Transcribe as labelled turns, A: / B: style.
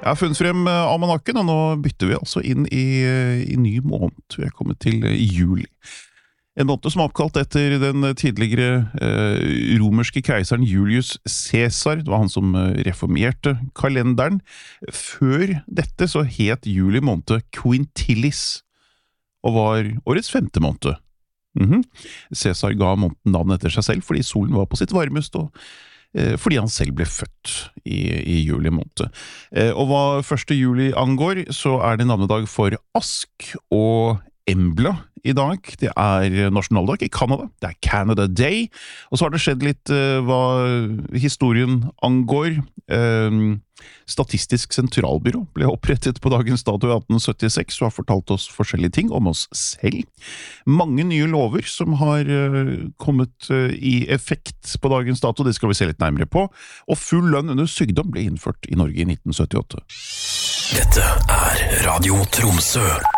A: Jeg har funnet frem almanakken, og nå bytter vi altså inn i ny måned. Vi er kommet til juli. En måned som er oppkalt etter den tidligere romerske keiseren Julius Caesar. Det var han som reformerte kalenderen. Før dette så het juli måned Quintilis, og var årets 5. måned. Caesar ga måneden navn etter seg selv, fordi solen var på sitt varmest, og fordi han selv ble født i juli måned. Og hva 1. juli angår, så er det navnedag for Ask og Embla i dag. Det er nasjonaldag i Canada. Det er Canada Day. Og så har det skjedd litt hva historien angår. Statistisk sentralbyrå ble opprettet på dagens dato i 1876 og har fortalt oss forskjellige ting om oss selv. Mange nye lover som har kommet i effekt på dagens dato, det skal vi se litt nærmere på. Og full lønn under sykdom ble innført i Norge i 1978.
B: Dette er Radio Tromsø.